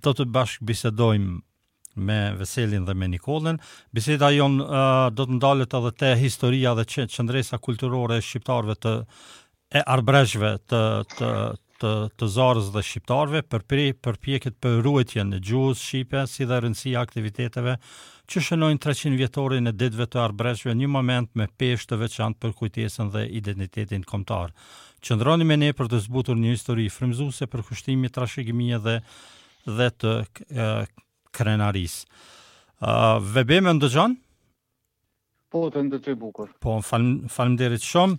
do të bashkë bisedojmë me Veselin dhe me Nikolën. Biseda jonë do të ndalet edhe te historia dhe qëndresa kulturore e shqiptarëve e arbreshve të Zarës dhe shqiptarëve, përpjekjet për ruajtjen e gjuhës shqipe, si dhe rëndësia aktiviteteve që shënojnë 300 vjetorin e ditëve të arbreshve, një moment me peshë të veçantë për kujtesën dhe identitetin kombëtar. Qëndroni me ne për të zbutur një histori frymëzuese për kushtimin, trashëgimia dhe të krenarisë. Vebe më ndëgjon? Po, të ndëgjoj bukur. Po, faleminderit shumë.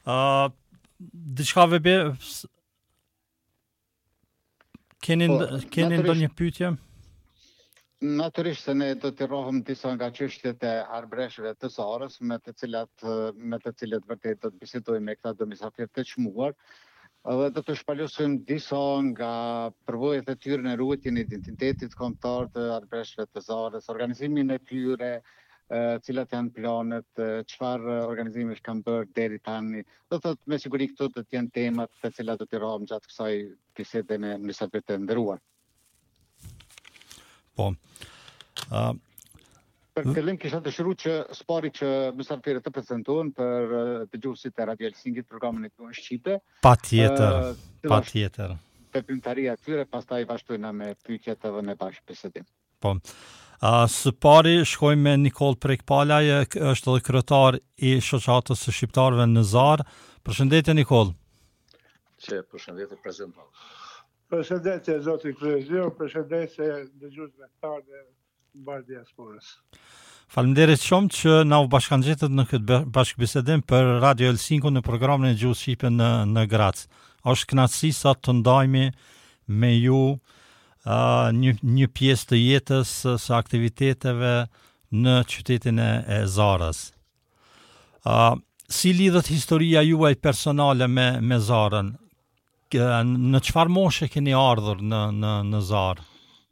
Diçka Vebe, keni ndonjë pyetje? Natyrisht se ne do të rrohem disa nga çështjet e arbreshëve të Zarës, me të cilët vërtet do të bisedojmë me këta domosafirë të çmuar. Dhe do të shpalosim disa nga përvojat e tyre në ruajtjen e identitetit kombëtar të arbreshëve të Zarës, organizimin e tyre, cilat janë planet, çfarë organizimesh kanë bërë deri tani. Do thotë me siguri këto do të jenë temat të cilat do të rrohem gjatë kësaj bisede me mysafirët e nderuar. Po. Për fillim kisha dëshiruar që spari që mysafirët të prezantohen për dëgjuesit e Radio Helsingit programin e gjuhës shqipe. Patjetër. Veprimtaria e tyre, pastaj vazhdojna me pyetjet edhe me bashkëbisedim. Po. Së pari shkojmë me Nikol Prekpalaj, është edhe kryetar i shoqatës së shqiptarëve në Zarë. Përshëndetje Nikol. Përshëndetje prezantant. Përshëndetje zoti kryesor, përshëndetje dëgjuesve tanë mbar diasporës. Faleminderit shumë që na u bashkangjetët në këtë bashkëbisedim për Radio Helsinki në programin e gjuhës shqipe në Grac. Është kënaqësi sa të ndajmë me ju një pjesë të jetës së aktiviteteve në qytetin e Zarës. Si lidhet historia juaj personale me Zarën? Në çfarë moshe keni ardhur në Zarë?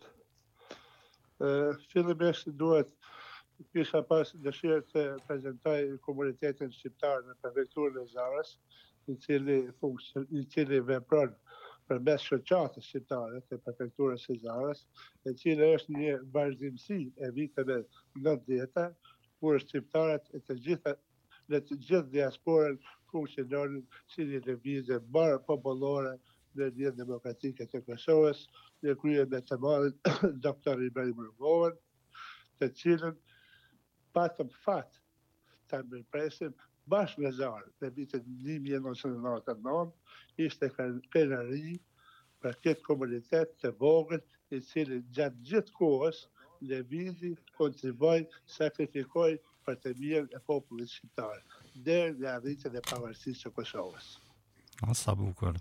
Fillimisht duhet kisha pas dëshirë të prezantoj komunitetin shqiptar në prefekturën e Zarës, i cili vepron përmes shoqatës shqiptare të prefekturës së Zarës, e cila është një vazhdimsi e viteve 90-ta, kur shqiptarët e të gjithë diasporën funksiononin si një lëvizje barë popullore në Lidhjen Demokratike të Kosovës, në krye me të madhin doktor Ibrahim Rugova, të cilën patëm fat të mirëpresim bashkë me Zarë në vitin 1999, ishte krenari për këtë komunitet të vogël, i cili gjatë gjithë kohës lëvizi, kontriboi, sakrifikoi për të mirën e popullit shqiptar, deri në arritjen e pavarësisë së Kosovës. Sa bukur.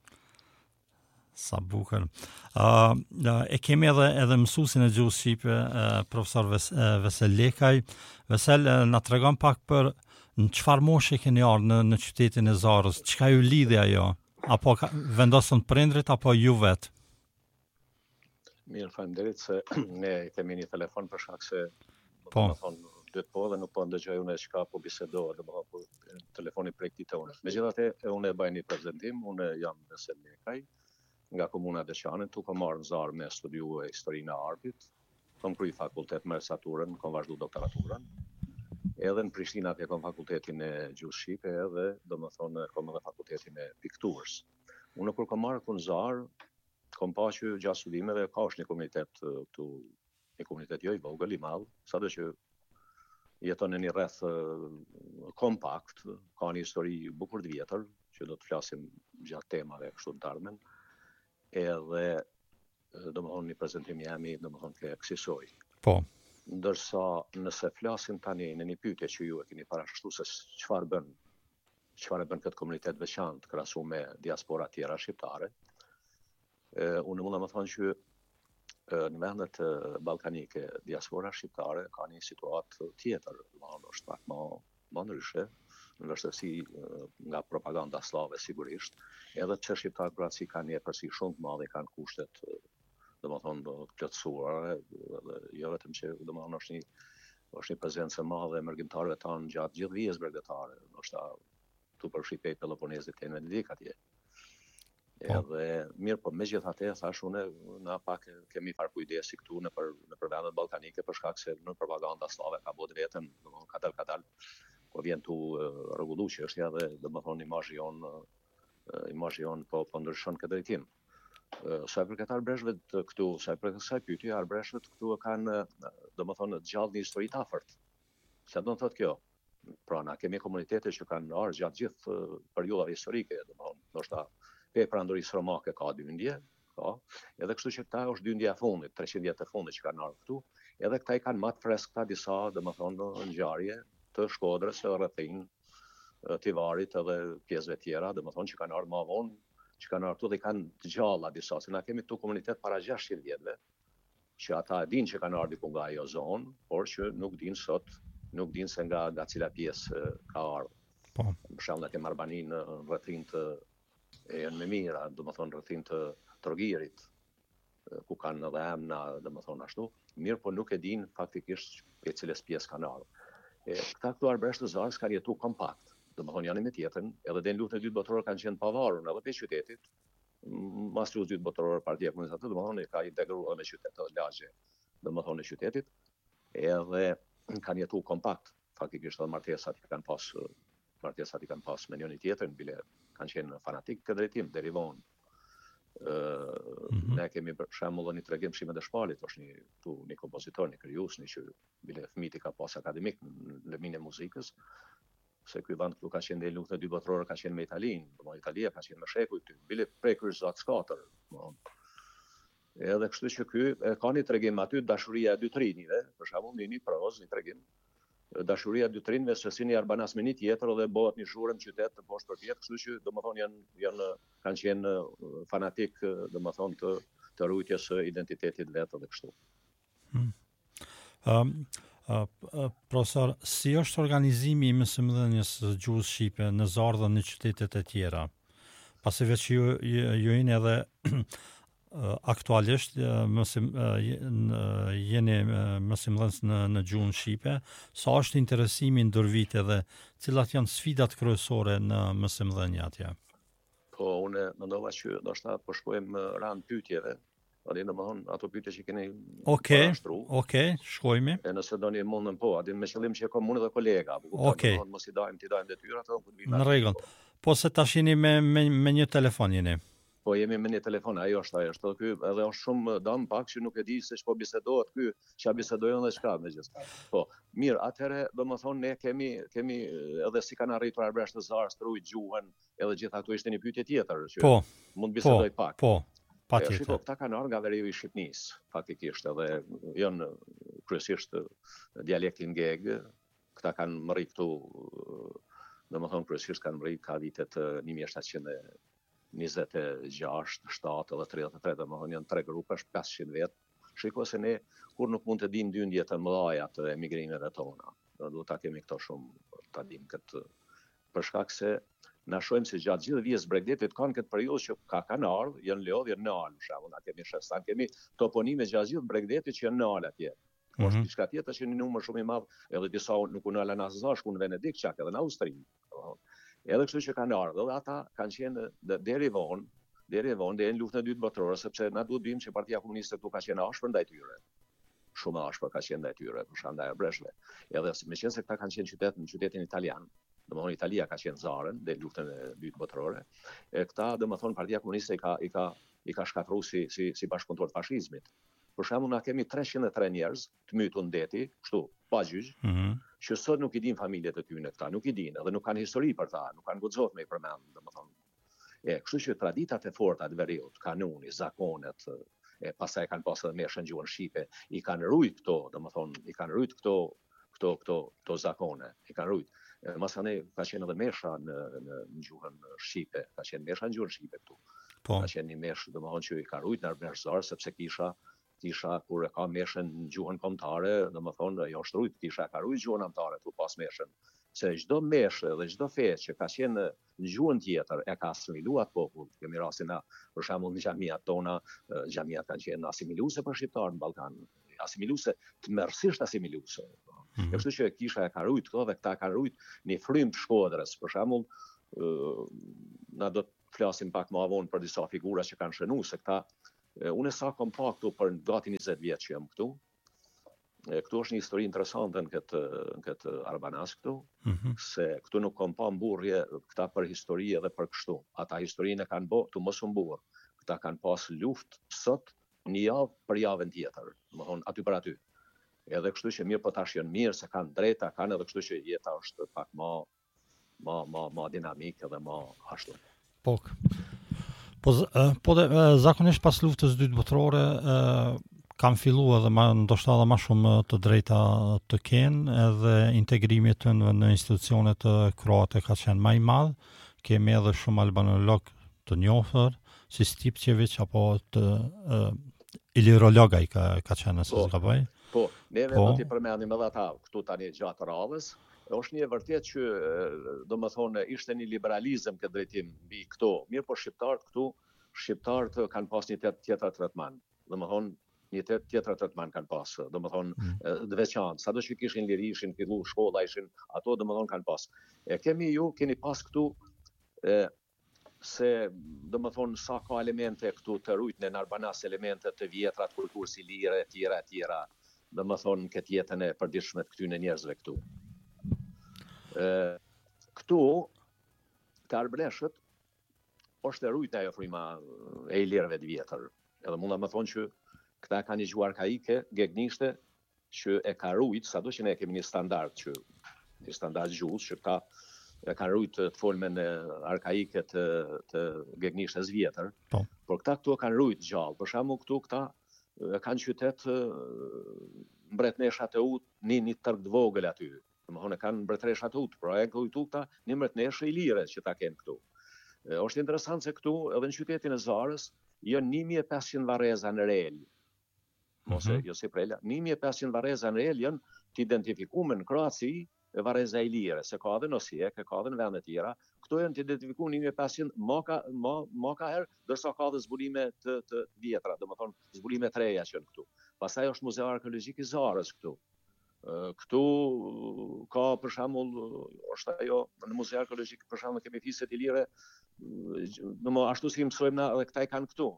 Sa bukur. E kemi edhe mësuesin e gjuhës shqipe, profesor Vesel Lekaj. Vesel, na tregon pak për në çfarë moshe keni ardhur në qytetin e Zarës? Çka ju lidhi ajo? Apo vendosën prindrit apo ju vetë? Mirë, faleminderit se ne kemi një telefon për shkak se dytë po dhe nuk po ndëgjoj unë çka po bisedohet, domethënë po telefoni prej këtij tone. Megjithatë, unë e bëj një prezantim, unë jam Vesel Lekaj nga komuna Deçanit, tu kam marrë në Zarë me studiue historinë e artit, kam kryer fakultet mersaturën, kam vazhdu doktoraturën. Edhe në Prishtinë atje kam fakultetin e gjuhës shqipe, edhe domethënë kam edhe fakultetin e pikturës. Unë kur kam marrë në Zarë, kam pasur gjatë studimeve ka është një komunitet këtu, një komunitet jo i vogël, i madh, sado që jeton në një rreth kompakt, ka një histori bukur të vjetër, që do të flasim gjatë temave kështu të ardhmen. Edhe domethënë një prezantim jemi domethënë kësaj. Po. Ndërsa nëse flasim tani në një pyetje që ju e keni parashtuar se çfarë bën këtë komunitet veçantë krahasu me diaspora tjera shqiptare, unë mund të them që në vendet ballkanike diaspora shqiptare ka një situatë tjetër, është pak më ndryshe, në vështirësi nga propaganda slave sigurisht, edhe pse shqiptarët Kroaci kanë një përsi shumë të madhe, kanë kushtet domethënë të plotësuara, dhe jo vetëm që domethënë është një prezencë e madhe e mërgjimtarëve tanë gjatë gjithë vijës bregdetare, ndoshta tu përfshi pe Peloponezit e Medidik atje. Edhe mirë, po megjithatë thash unë na pak kemi far kujdesi këtu në për vendet ballkanike për shkak se në propaganda slave ka bërë vetëm, domethënë katal po vjen tu rregullu që është edhe domethënë imazhi jon po ndryshon këtë drejtim. Sa për këtë arbreshve këtu, sa për kësaj pyetje arbreshvet këtu kanë domethënë gjallë një histori të afërt. Çfarë do të thotë kjo? Pra na kemi komunitete që kanë ardhur gjatë gjithë periudhave historike, domethënë ndoshta pe prandorisë romake ka dyndje, ka, edhe kështu që këta është dyndja e fundit, 300 vjet e fundit që kanë ardhur këtu, edhe këta i kanë më të freskëta disa, domethënë ngjarje të Shkodrës, rrethin Tivarit edhe pjesëve tjera, domethënë që kanë ardhur më vonë, që kanë ardhur dhe kanë të gjalla disa, se na kemi këtu komunitet para 600 vjetëve, që ata e dinë që kanë ardhur diku nga ajo zonë, por që nuk dinë sot, nuk dinë se nga cila pjesë ka ardhur. Po. Për shembull, ne kemi Arbaninë në rrethin të janë më mira, domethënë rrethin të Trogirit, ku kanë edhe emna, domethënë ashtu, mirë po nuk e dinë faktikisht e cilës pjesë kanë ardhur. Këta këtu arbreshtë të Zarës kanë jetu kompakt, domethënë janë me tjetën, edhe dhe në luftën e dytë botërore kanë qenë pavarur edhe pe qytetit. Mas luftës dytë botërore Partia Komuniste, domethënë ka integruar me qytet të lagje, domethënë në qytetit, edhe kanë jetu kompakt, faktikisht edhe martesat i kanë pas me njëri tjetrin, bile kanë qenë fanatik këtë drejtim deri vonë. Ne kemi për shembull një tregim Shime Dëshpalit, është një kompozitor, një krijues, që bile fëmijët i ka pas akademik në lëmin e muzikës, se ky vend këtu ka qenë në luftën e dytë botërore, ka qenë me Italinë, po Italia ka qenë me shekuj këtu, bile prej kryqëzat skatër. Edhe kështu që ky ka një tregim aty dashuria e dy trinjve, për shembull një prozë, një tregim dashuria e dy trinjve se si një arbanas me një tjetër dhe bëhet një shurëm qytet të poshtë përpjet, kështu që domethënë kanë qenë fanatik domethënë të rujtjes së identitetit vetë dhe kështu. Profesor, si është organizimi i mësimdhënies së gjuhës shqipe në Zarë dhe në qytetet e tjera? Pasi veç ju jeni edhe aktualisht jeni mësimdhënës në gjuhën shqipe, sa është interesimi ndër vite dhe cilat janë sfidat kryesore në mësimdhënie atje? Po unë mendova që ndoshta po shkojmë ran pyetjeve, domethënë ato pyetje që keni Okej, shkojmë. E nëse doni mundem po, me qëllim që kam unë dhe kolega, domethënë mos i dajmë detyrat apo të vinë. Në rregull. Po se tash jeni me një telefon jeni. Po jemi me një telefon, ajo është ky, edhe është shumë dam pak që nuk e di se ç'po bisedohet ky, ç'a bisedojnë dhe çka megjithëse. Po, mirë, atëherë domethënë ne kemi edhe si kanë arritur arbreshtë të Zarës të ruajnë gjuhën, edhe gjithashtu ishte një pyetje tjetër që mund bisedoj pak. Po, patjetër. Shiko, këta kanë ardhur nga veriu i Shqipnisë, faktikisht, edhe janë kryesisht dialektin geg, këta kanë mërri këtu, domethënë kryesisht kanë mërri ka vitet 1726, 7 edhe 33, domethënë janë 3 grupe, 500 vjet. Shiko se ne kur nuk mund të dimë dyndje të mëdha të emigrimeve tona. Duhet ta kemi këto shumë ta dimë këtë për shkak se na shohim se gjatë gjithë vijës Bregdetit kanë këtë periudhë që kanë ardhur, janë lodhje në Al, për shembull, na kemi shestan, kemi toponime gjatë gjithë Bregdetit që janë në Al atje. Është diçka tjetër që një numër shumë i madh, edhe disa nuk u në Nazash, ku në Venedik, çak edhe në Austri. Edhe kështu që kanë ardhur, dhe ata kanë qenë deri vonë deri në luftën e dytë botërore, sepse na duhet dimë që Partia Komuniste këtu ka qenë ashpër ndaj tyre. Shumë ashpër ka qenë ndaj tyre, për shkak ndaj arbreshëve. Edhe meqense se këta kanë qenë në qytetin italian, domethënë Italia ka qenë Zarën në luftën e dytë botërore. Këta domethënë Partia Komuniste i ka shkatruar si bashkëpunëtor të fashizmit. Për shembull, na kemi 303 njerëz të mytur në deti, kështu, pa gjyq, që sot nuk i din familjet e tyre këta, nuk i din, edhe nuk kanë histori për ta, nuk kanë guxohet me i përmend, domethënë. Kështu që traditat e forta të veriut, kanuni, zakonet, pastaj kanë pasur meshën gjuhën shqipe, i kanë rujt këto, domethënë, i kanë rujt këto zakone, i kanë rujt. Masane ka qenë edhe mesha në gjuhën shqipe, ka qenë mesha në gjuhën shqipe këtu. Ka qenë një meshë, domethënë që i ka rujt në arbreshtar, sepse kisha kur e ka meshën në gjuhën kombëtare, domethënë ajo është rujt, kisha ka rujt gjuhën anëtare tu pas meshën. Se çdo meshë dhe çdo fe që ka qenë në gjuhën tjetër e ka asimiluar popull. Kemi rastin për shembull në xhamiat tona, xhamiat kanë qenë asimiluese për shqiptarë në Ballkan, asimiluese, tmerrsisht asimiluese. Kështu që kisha e ka rujt këto dhe këta kanë rujt një frym të Shkodrës, për shembull, na do flasim pak më vonë për disa figura që kanë shënuar se këta unë sa kom pa këtu për gati 20 vjet që jam këtu. Këtu është një histori interesante në këtë Arbanas këtu, se këtu nuk kom pa mburrje këta për histori edhe për kështu. Ata historinë kanë bë këtu mos u mburr. Këta kanë pas luftë sot një javë për javën tjetër, domethënë aty për aty. Edhe kështu që mirë po tash janë mirë se kanë drejta, kanë edhe kështu që jeta është pak më dinamike dhe më ashtu. Po zakonisht pas luftës dytë botërore kam filluar edhe ndoshta edhe më shumë të drejta të kenë edhe integrimi të në institucionet kroate ka qenë më i madh. Kemi edhe shumë albanolog të njohur, si Stipçević apo të ilirologaj ka qenë se zgaboj. Po, neve do t'i përmendim edhe ata këtu tani gjatë radhës. Është një vërtet që domethënë ishte një liberalizëm këtë drejtim mbi këto. Mirë po shqiptarët kanë pas një tjetër tretman. Domethënë një tjetër tretman kanë pas, domethënë të veçantë. Sado që kishin liri, ishin fillu shkolla, ishin ato domethënë kanë pas. Keni pas këtu se domethënë sa ka elemente këtu të rujtën në Arbanas, elemente të vjetra të kulturës ilire, tjera, domethënë këtë jetën e përditshme të këtyre njerëzve këtu. Këtu të Arbreshët është e rujtja ajo frima e ilirëve të vjetër. Edhe mund të thonë që këta kanë një gjuhë arkaike, gegnishte, që e ka rujt, sado që ne kemi një standard gjuhës, që këta e kanë rujt të folmen arkaike të gegnishtes vjetër, por këta këtu kanë rujt gjallë. Për shembull këtu këta kanë qytet mbretëresha të ut, një tërg të vogël aty. Domethënë kanë mbretëresha të ut, por e këtu këta një mbretëreshë ilire që ta kenë këtu. Është interesant se këtu edhe në qytetin e Zarës janë 1500 varreza në rel. Mos jo si prela, 1500 varreza në rel janë të identifikuar në Kroaci varreza ilire, se ka edhe në Osijek, ka edhe në vende tjera. Këto janë të identifikuar 1500 më ka herë, ndërsa ka edhe zbulime të vjetra, domethënë zbulime të reja që janë këtu. Pastaj është Muzeu Arkeologjik i Zarës këtu. Këtu ka për shembull është ajo në Muzeu Arkeologjik për shembull kemi fiset ilire, domethënë ashtu si mësojmë na edhe këta i kanë këtu.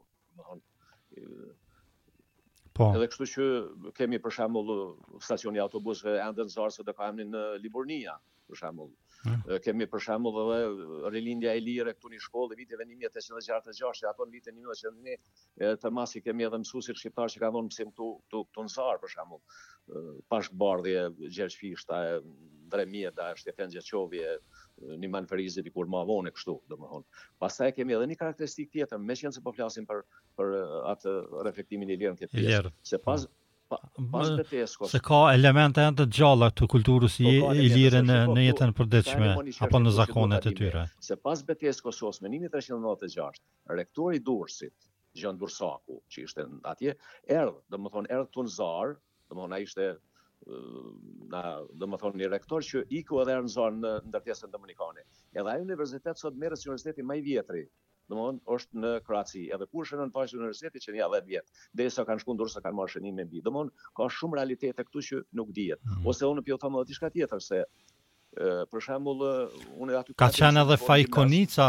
Edhe kështu që kemi për shembull stacioni autobusëve ende në Zarë, do ka emrin në Liburnia, për shembull. Kemi për shembull edhe rilindja e lire këtu në shkollë viteve 1866, ato në vitin 1901 të masi kemi edhe mësuesit shqiptar që kanë dhënë mësim këtu në Zarë për shembull. Pashkbardhje, Gjergj Fishta, Dremjeda, Shtefan Gjeçovi, Niman Ferizi dikur më vonë kështu, domethënë. Pastaj kemi edhe një karakteristikë tjetër, meqense po flasim për atë reflektimin e lirën këtë pjesë. Se pas Beteskos. Se ka elemente të gjalla të kulturës ilire në jetën e përditshme apo në zakonet e tyre. Se pas Beteskos në 1396, rektori i Durrësit, Gjan Durrsaku, që ishte atje, erdhi këtu në Zarë, domethënë ai ishte domethënë një rektor që iku edhe në Zarë në ndërtesën dominikane. Edhe ai universitet sot merret si universiteti më i vjetri. Domethënë është në Kroaci, edhe kur shënon pashë universiteti që një 10 vjet, derisa kanë shkuar ndërsa kanë marrë shënime mbi. Domethënë ka shumë realitete këtu që nuk dihet. Ose unë po them edhe diçka tjetër se për shembull unë aty ka qenë edhe Fajkonica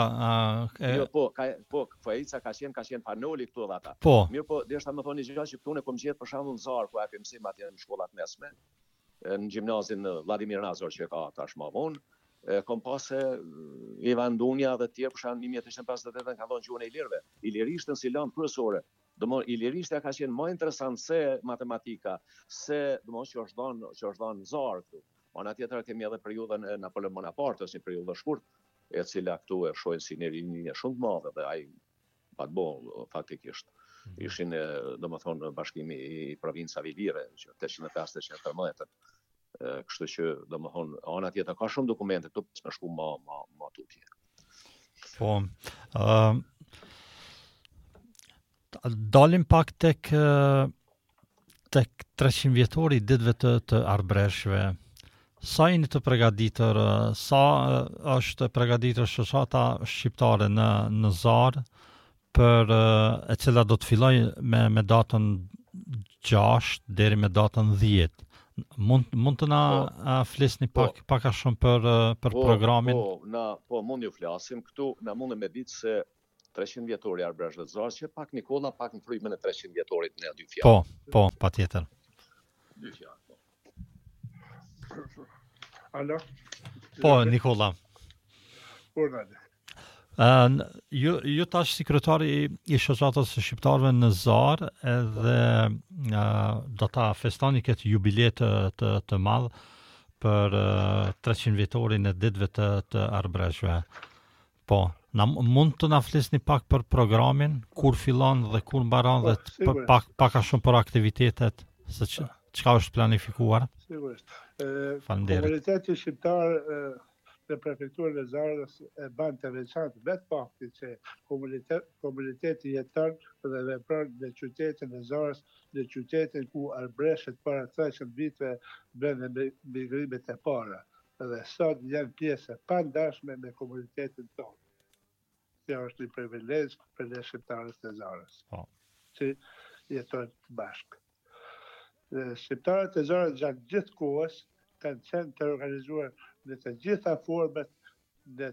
Fajica ka qenë Panoli këtu edhe ata. Mirë po derisa më thoni gjëra që këtu ne kom gjetë për shembull në Zarë ku apo mësim atje në shkollat mesme, në gjimnazin Vladimir Nazor që ka tash më vonë. Kom pasë Ivan Dunja dhe tjerë për shembull 1958 kanë dhënë gjuhën e ilirëve. Ilirishtën si lëndë kryesore. Domthonë ilirishtja ka qenë më interesant se matematika, se domthonë që është dhënë Zarë këtu. Ana tjetër kemi edhe periudhën e Napoleon Bonapartes, një periudhë e shkurtë, e cila këtu e shohin si një rinjë shumë të madhe dhe ai patboll faktikisht. Ishin domethënë bashkimi i provincave ilire që 805-813. Kështu që domethënë ana tjetër ka shumë dokumente këtu për të shkuar më tutje. Po. Dalim pak tek 300 vjetori ditëve të Arbreshëve. Sa jeni të përgatitur, sa është përgatitur shoqata shqiptare në Zarë për e cila do të filloj me datën 6 deri me datën 10. Mund të na flisni pak a shumë për programin? Po, mund ju flasim këtu, na mundem me ditë se 300 vjetori i Arbreshëve të Zarës, që pak Nikolla, pak në frymën e 300 vjetorit në dy fjalë. Po, patjetër. Dy fjalë. Alo? Po, Nikolla. Urnade. Ju tash sekretari i shoqatës së shqiptarëve në Zarë edhe do ta festoni këtë jubilej të madh për 300 vjetorin e ditëve të Arbreshëve. Po, mund të na flisni pak për programin, kur fillon dhe kur mbaron dhe pak a shumë për aktivitetet, se çka është planifikuar? Sigurisht. Faleminderit. Komuniteti shqiptar në prefekturën e Zarës e ban të veçantë vetë fakti që komuniteti jeton dhe vepron në qytetin e Zarës, në qytetin ku Arbreshët para 300 viteve bën migrimet e para. Dhe sot janë pjesë pa ndashme me komunitetin tonë. Kjo është një privilegj për ne shqiptarët e Zarës, që jetojnë bashkë. Shqiptarët e Zarës gjatë gjithë kohës kanë qenë të organizuar në të gjitha format në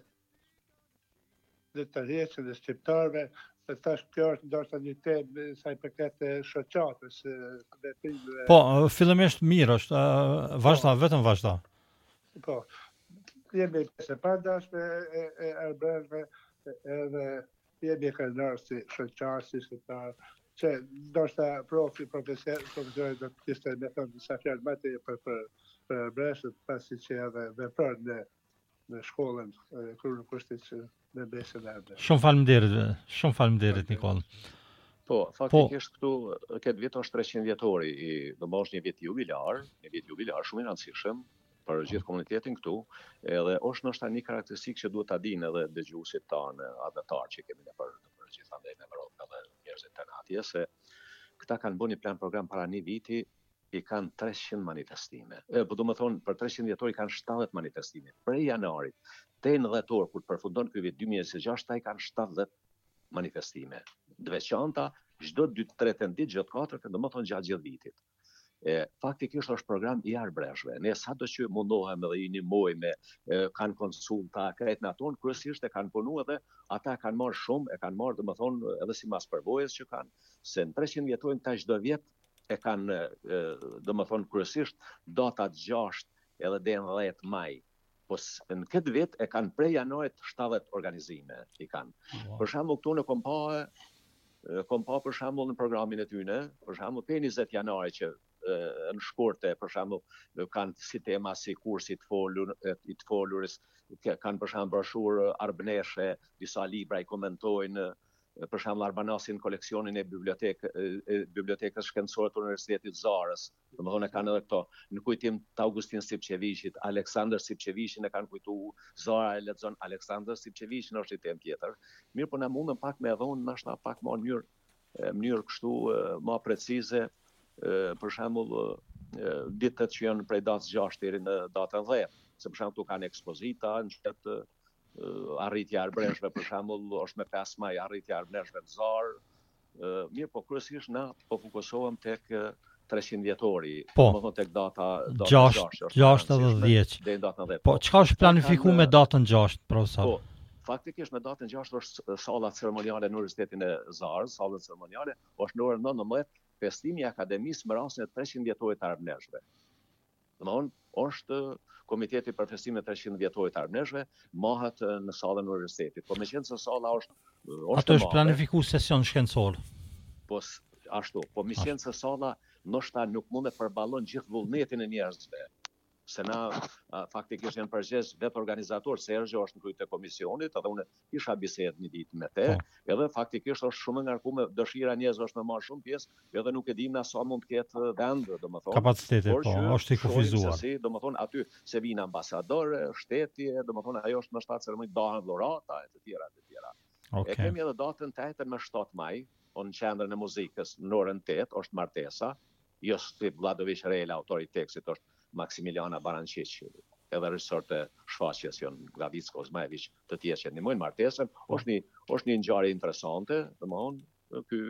të rrjetin e shqiptarëve, dhe tash kjo është ndoshta një temë sa i përket shoqatës. Po, fillimisht mirë është, vazhdo, vetëm vazhdo. Po, jemi pjesë e pandashme e Arbreshëve, edhe jemi krenarë si shoqarë, si shqiptarë, që ndoshta profesorët do të kishte me thonë disa fjalë më të për Arbreshët, pasi që edhe vepron në shkollën Krye Kushtit në besën e Arbreshët. Shumë faleminderit Nikoll. Po, faktikisht këtu këtë vit është 300 vjetori, do mosh një vit jubilar shumë i rëndësishëm për gjithë komunitetin këtu, edhe është ndoshta një karakteristikë që duhet ta dinë edhe dëgjuesit tanë, adhetar që kemi në për gjithandaj në Evropë edhe njerëzit të atje, se këta kanë bërë një plan program para një viti, i kanë 300 manifestime. Po do më thonë, për 300 vjetori kanë 70 manifestime. Prej janarit, te në dhjetor, kur përfundon ky vit 2026, ta i kanë 70 manifestime. Dveçanta, çdo 2-3 ditë, çdo 4, do më thonë gjatë gjithë vitit. Faktikisht është program i Arbreshëve. Ne sado që mundohem edhe i ndihmojmë, kanë konsulta, krejt në aton, kryesisht e kanë punu edhe ata kanë marrë shumë, e kanë marrë, do më thonë, edhe si mas përvojës që kanë, se në 300 vjetojnë ta çdo vjet e kanë, do më thonë, kryesisht datat 6 edhe deri në 10 maj. Po në këtë vit e kanë prej janarit 70 organizime i kanë. Për shembull këtu në kom pa për shembull në programin e tyre, për shembull pe 20 janari që në shkurte, për shembull kanë si tema si kursi i të foluris, kanë për shembull broshurë arbëneshe, disa libra i komentojnë, për shembull Arbanasin koleksionin e bibliotekës shkencore të Universitetit Zarës. Domethënë kanë edhe këto në kujtim të Augustin Stipçeviçit, Aleksandër Stipçeviçin e kanë kujtu, Zara e lexon Aleksandër Stipçeviçin, është një temë tjetër. Mirë, po na mundën pak me dhon, ndoshta pak më në mënyrë kështu më precize, për shembull ditët që janë prej datës 6 deri në datën 10, se për shembull këtu kanë ekspozita, në qytet arritja e Arbreshëve për shembull është me 5 maj arritja e Arbreshëve në Zarë. Mirë, po kryesisht na po fokusohem tek 300 vjetori, domethënë tek data 6 edhe 10. Deri në datën 10. Po çka është planifikuar me datën 6, profesor? Po, faktikisht me datën 6 është salla ceremoniale në Universitetin e Zarës, salla ceremoniale është në orën 19, festimi i akademisë me rastin e 300 vjetorit të Arbreshëve. Domethënë është Komiteti për festimin e 300 vjetorit të Arbreshëve mahet në sallën e universitetit. Po meqenëse se salla është ato është planifikuar sesion shkencor. Po ashtu, po meqenëse se salla ndoshta nuk mund të përballon gjithë vullnetin e njerëzve. Se na faktikisht janë përgjegjës vetë organizator, Sergio është në krye të komisionit, edhe unë isha bisedë një ditë me te, edhe faktikisht është shumë ngarkuar dëshira e njerëzve është me marrë shumë pjesë, edhe nuk e dim na sa mund të ketë vend, domethënë. Kapaciteti, po, është i kufizuar. Si, domethënë aty se vinë ambasadorë, shteti, domethënë ajo është në shtatë ceremoni dahen dhurata e të tjera. E kemi edhe datën 8 me 7 maj, në qendrën e muzikës në orën 8 është martesa, jo si Vladović Rela, autori i tekstit është Maksimiliana Barančić, edhe regjisor të shfaqjes janë Gavicko Zmajević, të tjerë që ndihmojnë martesën, është një ngjarje interesante, domthonë ky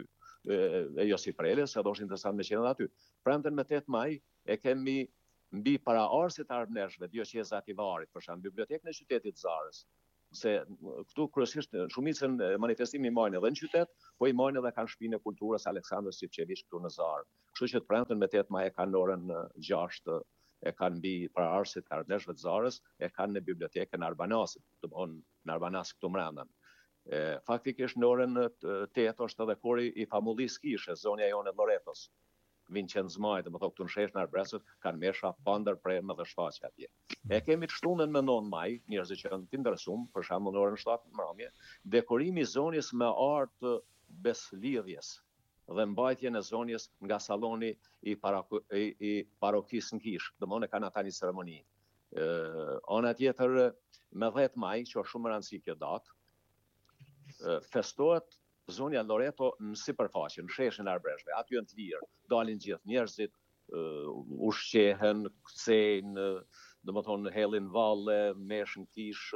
e Josip Preles, edhe është interesant me qenë aty. Premten me 8 maj e kemi mbi paraardhësit e Arbreshëve, Dioqeza Ativarit, për shembull, bibliotekën e qytetit Zarës. se këtu kryesisht shumicën manifestimi marrin edhe në qytet, po i marrin edhe kanë shtëpinë e kulturës Aleksandër Shqipçeviç këtu në Zarë. Kështu që të premten me 8 maj e kanë në orën 6, e kanë mbi paraardhësit të Arbleshëve të Zarës, e kanë në bibliotekën Arbanasit, domthonë në Arbanas këtu mbrenda. Faktikisht në orën 8 është edhe kori i famullisë Kishës, zonja jonë e Loretos. Vincenz Maj, dhe më thokë të në shesh në Arbresët, kanë mesha pandër premë dhe shfaqe atje. E kemi të shtunën me 9 maj, njerëzit që kanë të interesum, për shembull në orën 7 mramje, dekorimi zonjës me artë beslidhjes dhe mbajtjen e zonjës nga saloni i parokisë në Kishë, dhe më në kanë ata një ceremoni. Ana tjetër, me 10 maj, që është shumë më rëndësi kjo datë, festohet zonja Loreto në sipërfaqe, në sheshin e Arbreshëve, aty janë të lirë, dalin gjithë njerëzit, ushqehen, kthejnë, domethënë hellin valle, meshën kish,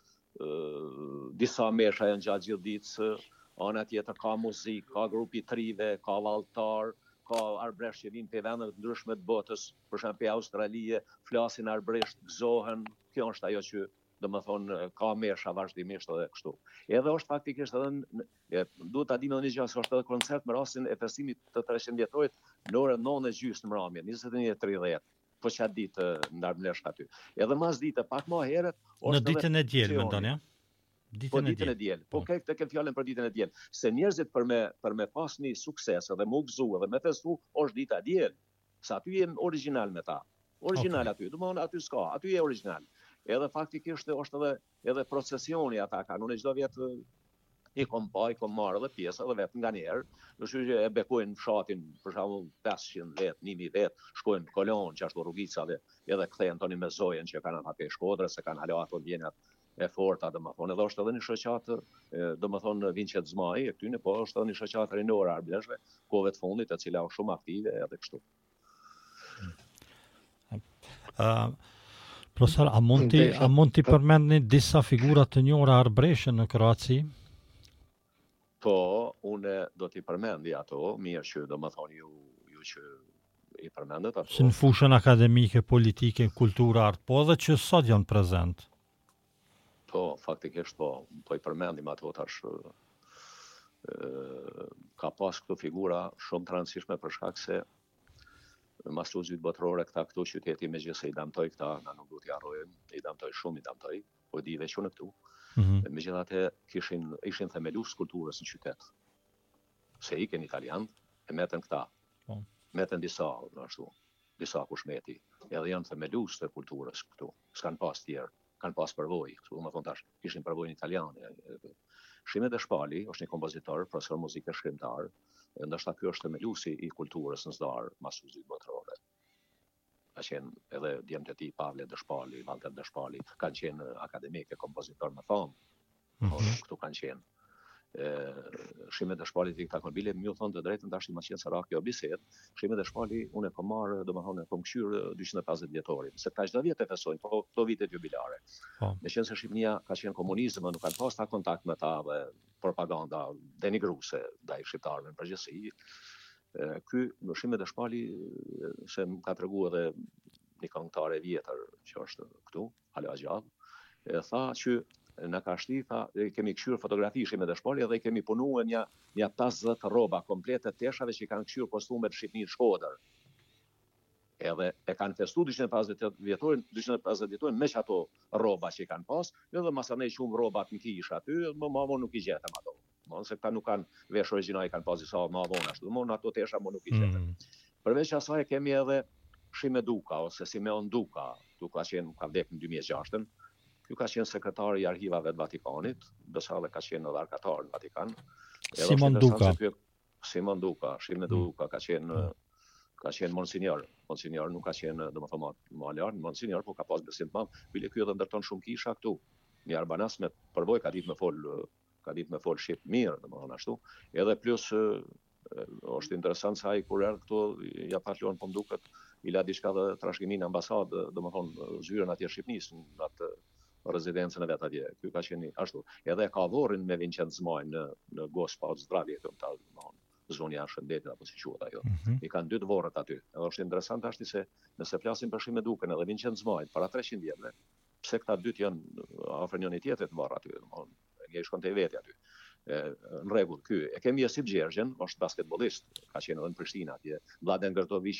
disa mesha janë gjatë gjithë ditës, ana tjetër ka muzikë, ka grupi trive, ka valltar, ka arbresh që vinë për vendet të ndryshme të botës, për shembull për Australie, flasin arbresht, gëzohen, kjo është ajo që domethënë ka mesha vazhdimisht edhe kështu. Edhe është faktikisht edhe duhet ta dimë edhe një gjë, se është edhe koncert me rastin e festimit të 300 vjetorit në orën 9:30 në mramje, 21:30. Po çfarë ditë në Arblesh aty. Edhe mas dite pak më herët në ditën e diel, mendon ja? Ditën e diel. Po këtë fjalën për ditën e diel, se njerëzit për me pas një sukses edhe më gëzu edhe me festu, është dita e diel. Sa aty jem origjinal me ta. Origjinal aty, domthonë aty s'ka, aty je origjinal. Edhe faktikisht është edhe procesioni ata kanë. Unë çdo vjet i kom marrë edhe pjesë edhe vetë nga njerë, kështu që e bekojnë fshatin, për shembull 500 vet, 1000 vet, shkojnë kolon, që ashtu rrugicave, edhe kthehen tani me zojen që kanë ata pe Shkodrës, se kanë hala ato vjenat e forta, domethënë, edhe është edhe një shoqatë, domethënë Vincenz Zmaj, e këtyne, po është edhe një shoqatë rinore Arbleshëve, kohëve të fundit, e cila është shumë aktive edhe kështu. Profesor, a mund t'i përmendni disa figura të njohura Arbreshë në Kroaci? Po, unë do t'i përmendi ato, mirë që domethënë ju që i përmendet ato. Si në fushën akademike, politike, kulturare, po edhe që sot janë prezent. Po, faktikisht po i përmendim ato tash. Ka pas këto figura shumë të rëndësishme për shkak se mas luxhit botërore këta këtu qyteti megjithëse i damtoi këta, na nuk duhet t'i harrojmë, i damtoi shumë, po di dhe që në këtu. Megjithatë ishin themelus kulturës në qytet. Se iken italianët, e metën këta. Metën disa kushmeti, edhe janë themelus të kulturës këtu. S'kan pas tjerë, kanë pas përvojë, këtu më thon tash, kishin përvojën italiane. Shime Deshpali është një kompozitor, profesor muzike shkrimtar, ndoshta ky është themelusi i kulturës në Zdarë mas luxhit botërore. Ka qenë edhe djemtë e tij Pavle Deshpali, Valter Deshpali, kanë qenë akademike, kompozitor me famë. Këtu kanë qenë. Shime Deshpali të këta korbile, më thonë të drejtën tash më qenë sarak kjo bisedë. Shime Deshpali unë e kam marrë, domethënë kam kthyer 250 vjetorin, se ka çdo vit e festojnë, po këto vitet jubilare. Meqense Shqipënia ka qenë komunizëm, nuk kanë pas ta kontakt me ta dhe propaganda denigruese ndaj shqiptarëve në përgjithësi. Ky Shime Deshpali se më ka treguar edhe një këngëtar e vjetër që është këtu, hala gjallë, tha që në ka shti, kemi këshyrë fotografi Shime Deshpali dhe kemi punuar një 50 rroba komplete të teshave që i kanë këshyrë kostumet Shqipni në Shkodër. Edhe e kanë festu 250 vjetorin me që ato rroba që i kanë pas, edhe masanej shumë rrobat në kish aty, më mavo nuk i gjetëm ato. Se këta nuk kanë vesh origjinal, i kanë pas disa më avon ashtu, më ato tesha më nuk i gjetëm. Përveç asaj kemi edhe Shime Duka ose Simeon Duka, ka qenë ka vdekë në 2006. Ky ka qenë sekretari i arhivave të Vatikanit, dërsa edhe ka qenë edhe arkatar në Vatikan. Shime Duka ka qenë monsinjor. Monsinjor nuk ka qenë domethënë më lart, monsinjor, po ka pas besim të madh. Bile ky edhe ndërton shumë kisha këtu. Në Arbanas me përvojë ka ditë me fol shqip mirë, domethënë ashtu. Edhe plus është interesant se ai kur erdhi këtu ja patlon po mduket i la diçka dhe trashëgimin në ambasadë, domethënë zyrën atje Shqipërisë në atë rezidencën e vet atje. Ky ka qenë ashtu. Edhe ka vorrin me Vincenz Zmaj në Gospa od Zdravje këtu, domethënë zonja e Shëndetit apo si quhet ajo. I kanë 2 vorret aty. Edhe është interesant ashtu se nëse flasim për Shime Dukën edhe Vincenz Zmaj para 300 vjetëve, pse këta dytë janë afër njëri tjetrit varr aty, domethënë nge shkon te vetja aty. Në rregull, ky e kemi Jesip Gjergjen, është basketbollist, ka qenë edhe në Prishtinë atje. Mladen Gërtović